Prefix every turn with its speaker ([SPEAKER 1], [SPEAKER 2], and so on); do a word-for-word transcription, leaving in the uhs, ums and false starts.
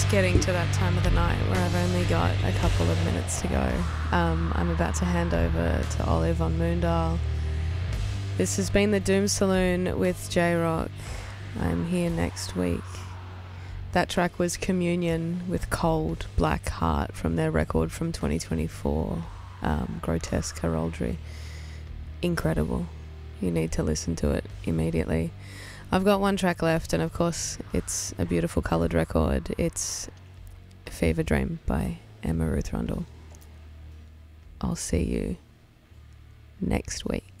[SPEAKER 1] getting to that time of the night where I've only got a couple of minutes to go. Um, I'm about to hand over to Olive on Moondal. This has been the Doom Saloon with J-Rock. I'm here next week. That track was Communion with Cold Black Heart from their record from twenty twenty-four, um, Grotesque Heraldry. Incredible. You need to listen to it immediately. I've got one track left, and of course it's a beautiful coloured record. It's Fever Dream by Emma Ruth Rundle. I'll see you next week.